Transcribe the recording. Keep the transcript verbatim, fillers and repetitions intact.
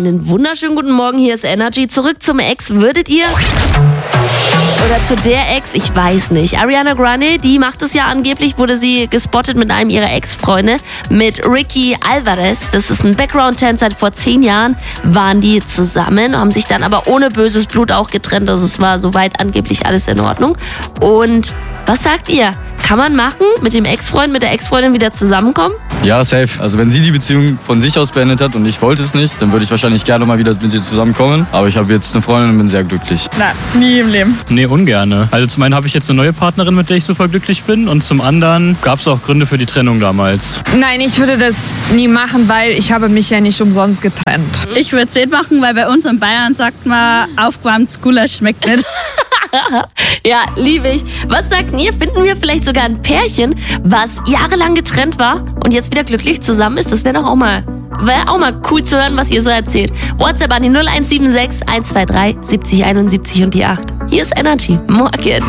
Einen wunderschönen guten Morgen, hier ist Energy. Zurück zum Ex. Würdet ihr... Oder zu der Ex, ich weiß nicht. Ariana Grande, die macht es ja angeblich, wurde sie gespottet mit einem ihrer Ex-Freunde, mit Ricky Alvarez. Das ist ein Background-Tänzer. Vor zehn Jahren waren die zusammen, haben sich dann aber ohne böses Blut auch getrennt. Also es war soweit angeblich alles in Ordnung. Und was sagt ihr? Kann man machen, mit dem Ex-Freund, mit der Ex-Freundin wieder zusammenkommen? Ja, safe. Also wenn sie die Beziehung von sich aus beendet hat und ich wollte es nicht, dann würde ich wahrscheinlich gerne mal wieder mit ihr zusammenkommen. Aber ich habe jetzt eine Freundin und bin sehr glücklich. Na, nie im Leben. Nee, ungerne. Also zum einen habe ich jetzt eine neue Partnerin, mit der ich super glücklich bin. Und zum anderen gab es auch Gründe für die Trennung damals. Nein, ich würde das nie machen, weil ich habe mich ja nicht umsonst getrennt. Ich würde es nicht machen, weil bei uns in Bayern sagt man, aufgewärmtes Gulasch schmeckt nicht. Ja, liebe ich. Was sagt ihr? Finden wir vielleicht sogar ein Pärchen, was jahrelang getrennt war und jetzt wieder glücklich zusammen ist? Das wäre doch auch mal, wäre auch mal cool zu hören, was ihr so erzählt. WhatsApp an die null eins sieben sechs eins zwei drei siebzig einundsiebzig und die acht. Hier ist Energy. Morgen.